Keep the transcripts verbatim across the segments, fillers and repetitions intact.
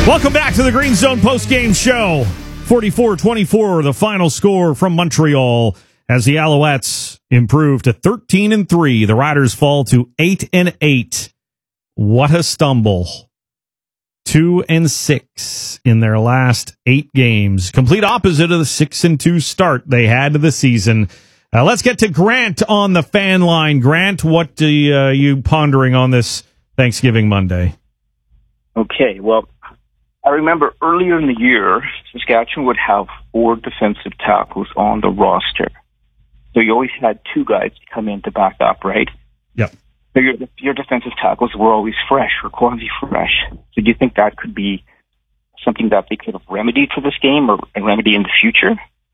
Welcome back to the Green Zone post-game show. forty-four twenty-four, the final score from Montreal as the Alouettes improve to thirteen and three. The Riders fall to eight and eight. What a stumble. two and six in their last eight games. Complete opposite of the six and two start they had to the season. Uh, let's get to Grant on the fan line. Grant, what are you, uh, you pondering on this Thanksgiving Monday? Okay, well, I remember earlier in the year, Saskatchewan would have four defensive tackles on the roster. So you always had two guys to come in to back up, right? Yep. So your, your defensive tackles were always fresh or quasi-fresh. So do you think that could be something that they could have remedied for this game or remedy in the future?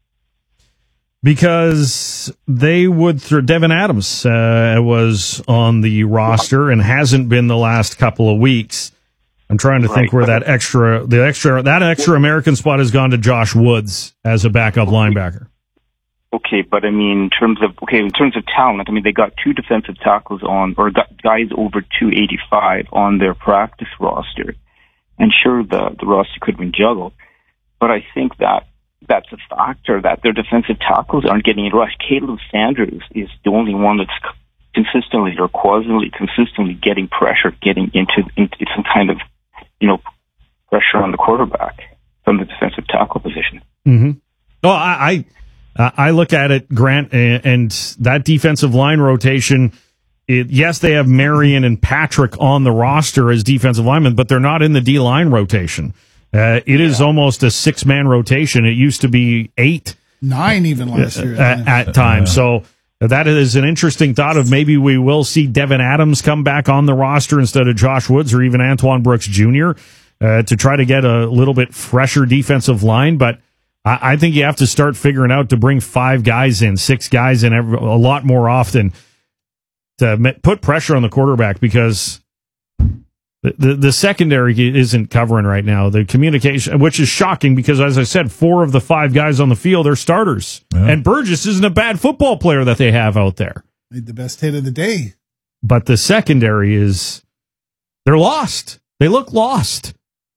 Because they would throw Devin Adams uh, was on the roster and hasn't been the last couple of weeks. I'm trying to right. think where that extra, the extra, that extra American spot has gone to Josh Woods as a backup linebacker. Okay, but I mean, in terms of okay, in terms of talent, I mean, they got two defensive tackles on, or got guys over two eighty-five on their practice roster, and sure, the the roster could have been juggled, but I think that that's a factor that their defensive tackles aren't getting rushed. Caleb Sanders is the only one that's consistently or quasi consistently getting pressure, getting into into some kind of you know pressure on the quarterback from the defensive tackle position. Mm-hmm. Well, I. I Uh, I look at it, Grant, and, and that defensive line rotation, it, yes, they have Marion and Patrick on the roster as defensive linemen, but they're not in the D-line rotation. Uh, it yeah. is almost a six-man rotation. It used to be eight. Nine even last year. At, at times. Yeah. So that is an interesting thought of maybe we will see Devin Adams come back on the roster instead of Josh Woods or even Antoine Brooks Junior Uh, to try to get a little bit fresher defensive line, but I think you have to start figuring out to bring five guys in, six guys in every, a lot more often to put pressure on the quarterback because the, the, the secondary isn't covering right now. The communication, which is shocking because, as I said, four of the five guys on the field are starters. Yeah. And Burgess isn't a bad football player that they have out there. Made the best hit of the day. But the secondary is, they're lost. They look lost.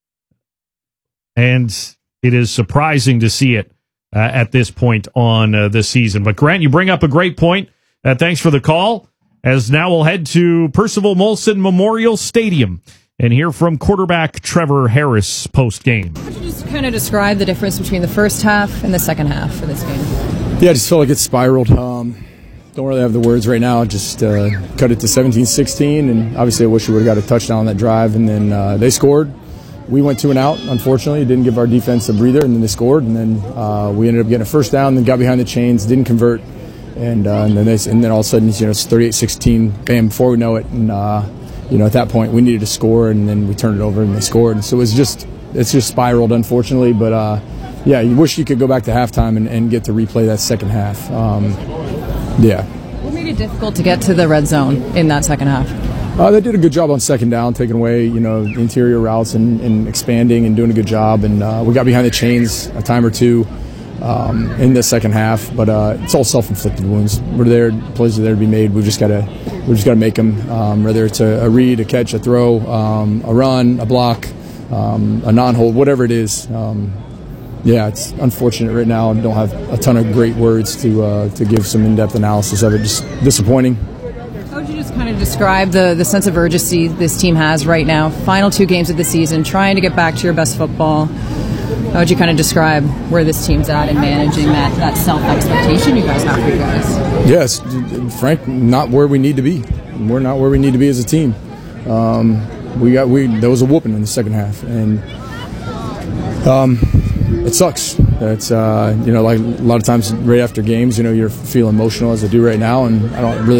And it is surprising to see it uh, at this point on uh, this season. But, Grant, you bring up a great point. Uh, thanks for the call. As now we'll head to Percival Molson Memorial Stadium and hear from quarterback Trevor Harris post-game. Could you just kind of describe the difference between the first half and the second half for this game? Yeah, I just felt like it spiraled. Um, don't really have the words right now. Just uh, cut it to seventeen sixteen, and obviously I wish we would have got a touchdown on that drive, and then uh, they scored. We went two and out, unfortunately. It didn't give our defense a breather, and then they scored. And then uh, we ended up getting a first down, then got behind the chains, didn't convert. And, uh, and, then, they, and then all of a sudden, you know, it's thirty-eight sixteen, bam, before we know it. And, uh, you know, at that point, we needed to score, and then we turned it over, and they scored. And so it was just, it's just spiraled, unfortunately. But, uh, yeah, you wish you could go back to halftime and, and get to replay that second half. Um, yeah. What made it difficult to get to the red zone in that second half? Uh, they did a good job on second down, taking away, you know, interior routes and, and expanding and doing a good job. And uh, we got behind the chains a time or two um, in the second half. But uh, it's all self-inflicted wounds. We're there, plays are there to be made. We've just got to, we just got to make them. Um, whether it's a, a read, a catch, a throw, um, a run, a block, um, a non-hold, whatever it is. Um, yeah, it's unfortunate right now. I don't have a ton of great words to uh, to give some in-depth analysis of it. Just disappointing. Kind of describe the, the sense of urgency this team has right now. Final two games of the season, trying to get back to your best football. How would you kind of describe where this team's at in managing that, that self-expectation you guys have for you guys? Yes, Frank, not where we need to be. We're not where we need to be as a team. Um, we got we there was a whooping in the second half, and um, it sucks. It's uh, you know, like a lot of times right after games, you know, you're feeling emotional as I do right now, and I don't really.